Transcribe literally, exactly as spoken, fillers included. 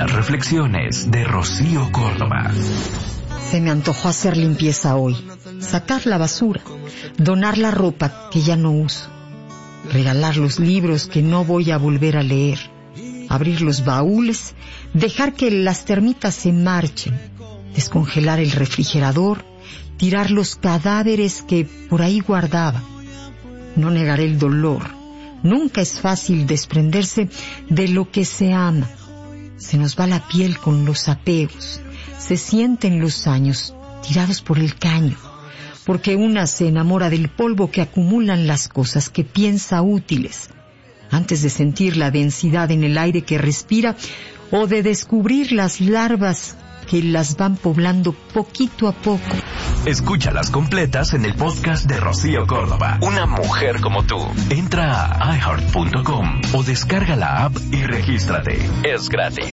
Las reflexiones de Rocío Córdoba. Se me antojó hacer limpieza hoy, sacar la basura, donar la ropa que ya no uso, regalar los libros que no voy a volver a leer, abrir los baúles, dejar que las termitas se marchen, descongelar el refrigerador, tirar los cadáveres que por ahí guardaba. No negaré el dolor. Nunca es fácil desprenderse de lo que se ama. Se nos va la piel con los apegos. Se sienten los años tirados por el caño. Porque una se enamora del polvo que acumulan las cosas que piensa útiles, antes de sentir la densidad en el aire que respira o de descubrir las larvas que las van poblando poquito a poco. Escúchalas completas en el podcast de Rocío Córdoba. Una mujer como tú. Entra a i heart punto com o descarga la app y regístrate. Es gratis.